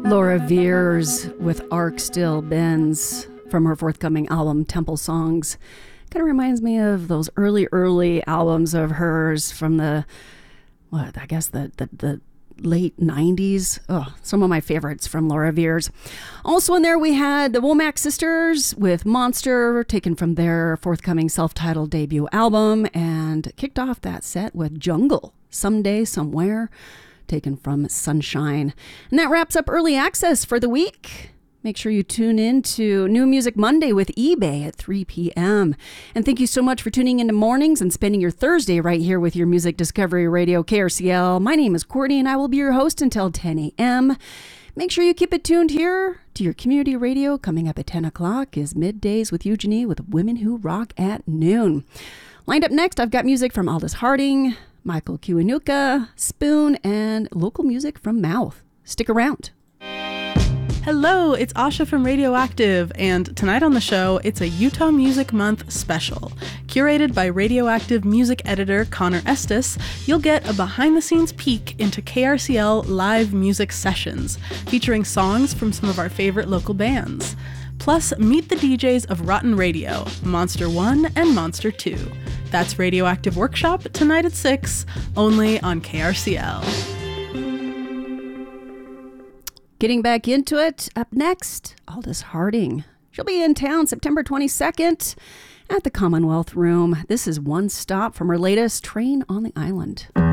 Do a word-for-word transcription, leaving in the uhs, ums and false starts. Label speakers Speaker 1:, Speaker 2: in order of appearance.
Speaker 1: Laura Veirs with Arc Still Bends from her forthcoming album Temple Songs. Kind of reminds me of those early, early albums of hers from the, what, I guess the, the, the late nineties. Oh, some of my favorites from Laura Veirs. Also in there we had the Womack Sisters with Monster, taken from their forthcoming self-titled debut album, and kicked off that set with Jungle, Someday, Somewhere, taken from Sunshine. And that wraps up Early Access for the week. Make sure you tune in to New Music Monday with eBay at three p.m. And thank you so much for tuning into mornings and spending your Thursday right here with your Music Discovery Radio, K R C L. My name is Courtney, and I will be your host until ten a.m. Make sure you keep it tuned here to your community radio. Coming up at ten o'clock is Middays with Eugenie with Women Who Rock at noon. Lined up next, I've got music from Aldous Harding, Michael Kiwanuka, Spoon, and local music from Mouth. Stick around.
Speaker 2: Hello, it's Asha from Radioactive, and tonight on the show, it's a Utah Music Month special. Curated by Radioactive music editor Connor Estes, you'll get a behind-the-scenes peek into K R C L live music sessions, featuring songs from some of our favorite local bands. Plus, meet the D Js of Rotten Radio, Monster one and Monster two. That's Radioactive Workshop tonight at six, only on K R C L.
Speaker 1: Getting back into it, up next, Aldous Harding. She'll be in town September twenty-second at the Commonwealth Room. This is one stop from her latest Train on the Island.